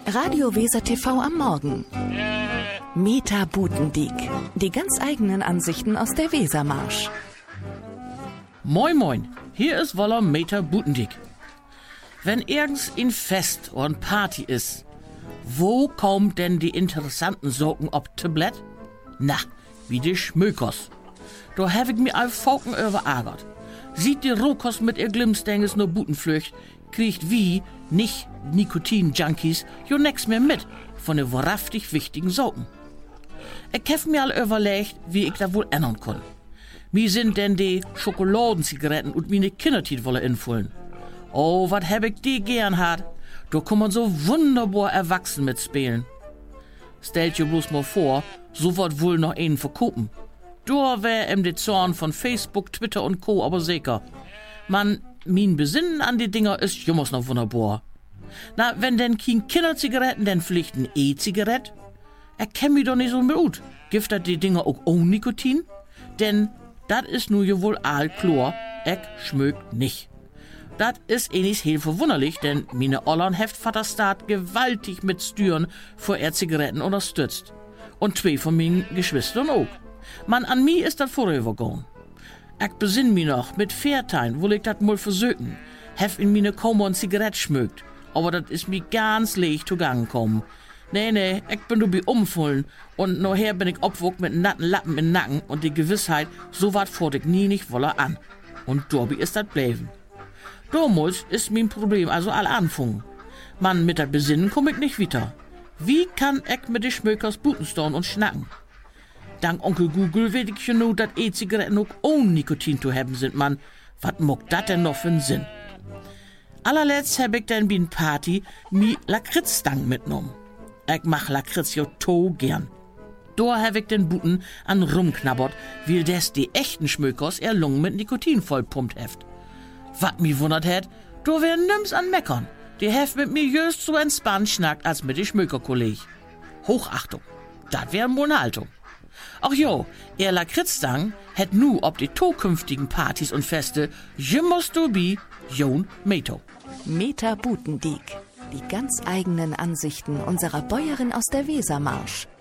Radio Weser TV am Morgen. Meta Butendiek. Die ganz eigenen Ansichten aus der Wesermarsch. Moin moin, hier ist Woller Meta Butendiek. Wenn irgends ein Fest oder ein Party ist, wo kommt denn die interessanten Socken ob Tablett? Na, wie die Schmökers. Da hab ich mir all Volken überärgert. Sieht die Rohkost mit ihr Glimmstenges nur Butenflücht, kriegt wie, nicht Nikotin-Junkies, jo nix mehr mit von den wahrhaftig wichtigen Socken. Ich hab mir all überlegt, wie ich da wohl ändern kann. Wie sind denn die Schokoladenzigaretten und meine Kindertit wolle infüllen? Oh, wat hab ich die gern hat. Da kann man so wunderbar erwachsen mitspielen. Stellt ihr bloß mal vor, so wat wohl noch einen verkopen. Da wär im Zorn von Facebook, Twitter und Co. aber sicher. Man, mein Besinnen an die Dinger ist jummers noch wunderbar. Na, wenn denn kein Kinderzigaretten, denn vielleicht ein E-Zigarett? Kenn mich doch nicht so gut. Giftet die Dinger auch ohne Nikotin? Denn dat is nu ja wohl Aalchlor, schmögt nicht. Dat is nicht heel verwunderlich, denn meine Ollern heft Vaterstaat gewaltig mit Stüren vor Zigaretten unterstützt. Und 2 von meinen Geschwistern auch. Man, an mi ist dat vorübergegangen. Ich besinn mich noch, mit Fairtein, wo ich dat mal versöken, hef in meine kaum eine Zigarette schmögt. Aber dat is mir ganz leicht zugangen kommen. Nee, ich bin nur bei umfüllen und nachher bin ich obwuck mit natten Lappen im Nacken und die Gewissheit, so wat fort ich nie nicht wolle an. Und Dorbi ist dat bleiben. Damals ist mein Problem also all anfangen. Man, mit dat Besinnen komm ich nicht weiter. Wie kann ich mit den Schmökers Butenstone und schnacken? Dank Onkel Google weet ich ja nur, dat E-Zigaretten auch ohne Nikotin zu haben sind, man. Wat muckt dat denn noch für n Sinn? Allerletzt hab ich dann bei n Party mi Lakritzstangen mitgenommen. Ich mach Lakritz jo to gern. Da hab ich den Buten an rumknabbert, wie des die echten Schmökers er Lungen mit Nikotin vollpumpt heft. Wat mi wundert hätt, da wär nims an meckern. Die heft mit mir jöst so entspannt schnackt als mit die Schmökerkolleg. Hochachtung, dat wär wohl ne Haltung. Ach jo, er Lakritzstangen hätt nu ob die zukünftigen Partys und Feste jimmerst du bi Jon Meto. Meta Butendiek. Die ganz eigenen Ansichten unserer Bäuerin aus der Wesermarsch.